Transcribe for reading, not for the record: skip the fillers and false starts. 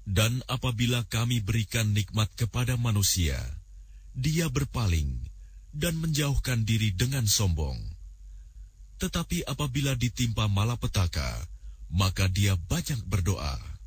Dan apabila kami berikan nikmat kepada manusia, dia berpaling dan menjauhkan diri dengan sombong. Tetapi apabila ditimpa malapetaka, maka dia banyak berdoa.